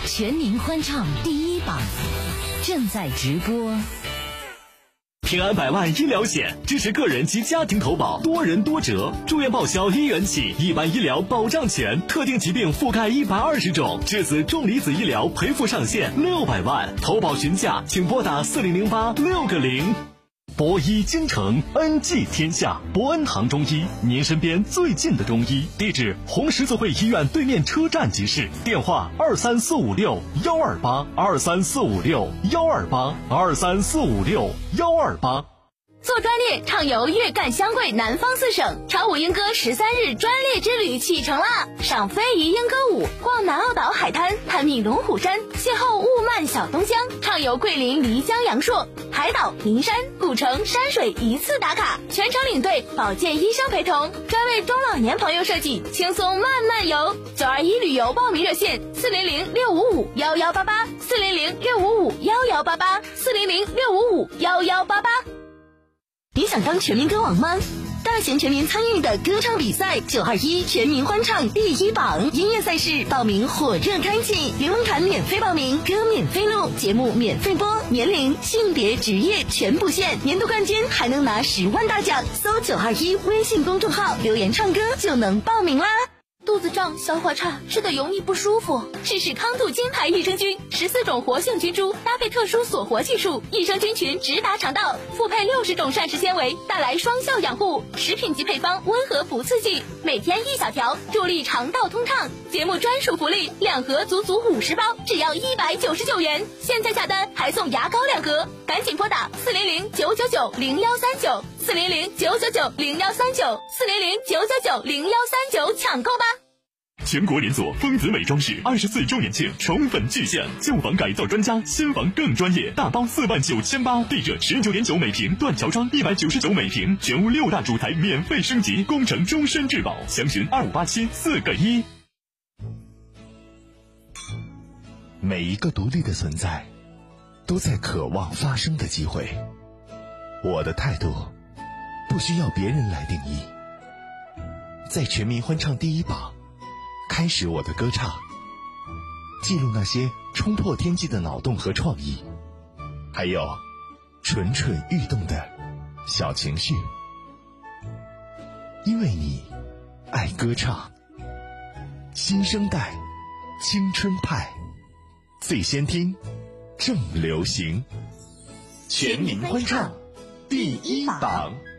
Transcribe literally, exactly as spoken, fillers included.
全民欢唱第一榜正在直播。 平安百万医疗险支持个人及家庭投保，多人多折，住院报销一元起，一般医疗保障全，特定疾病覆盖一百二十种，质子重离子医疗赔付上限六百万，投保询价请拨打四零零八六个零。博医金城，恩济天下，博恩堂中医，您身边最近的中医。地址：红十字会医院对面车站即市。电话：二三四五六幺二八二三四五六幺二八二三四五六幺二八。 做专列畅游粤赣湘桂南方四省，潮舞莺歌十三日专列之旅启程啦！赏非遗莺歌舞，逛南澳岛海滩，探秘龙虎山，邂逅雾漫小东江，畅游桂林漓江阳朔，海岛、名山、古城、山水一次打卡，全程领队保健医生陪同，专为中老年朋友设计，轻松慢慢游。九二一旅游报名热线：四零零六五五幺幺八八，四零零六五五幺幺八八，四零零六五五幺幺八八。你想当全民歌王吗？大型全民参与的歌唱比赛九二一全民欢唱第一榜音乐赛事报名火热开启，联盟团免费报名，歌免费录，节目免费播，年龄、性别、职业全不限，年度冠军还能拿十万大奖。搜九二一微信公众号留言唱歌就能报名啦。肚子胀、消化差、吃得油腻不舒服，试试康度金牌益生菌，十四种活性菌株搭配特殊锁活技术，益生菌群直达肠道，复配六十种膳食纤维，带来双效养护。食品级配方，温和不刺激，每天一小条，助力肠道通畅。节目专属福利，两盒足足五十包，只要一百九十九元。现在下单还送牙膏两盒，赶紧拨打四零零九九九零幺三九，四零零九九九零幺三九，四零零九九九零幺三九，抢购吧。 全国连锁丰子美装饰二十四周年庆宠粉巨献，旧房改造专家，新房更专业，大包四万九千八，地热十九点九每平，断桥窗一百九十九每平，全屋六大主台免费升级，工程终身质保，详询二五八七四个一。 每一个独立的存在，都在渴望发声的机会。我的态度，不需要别人来定义。在全民欢唱第一榜，开始我的歌唱，记录那些冲破天际的脑洞和创意，还有蠢蠢欲动的小情绪。因为你爱歌唱，新生代青春派，最先听正流行，全民欢唱第一榜。